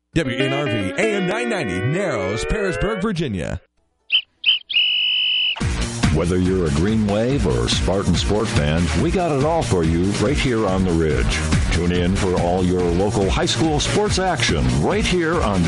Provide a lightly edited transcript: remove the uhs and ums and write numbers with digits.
WNRV AM 990, Narrows, Parisburg, Virginia. Whether you're a Green Wave or Spartan Sport fan, we got it all for you right here on the Ridge. Tune in for all your local high school sports action right here on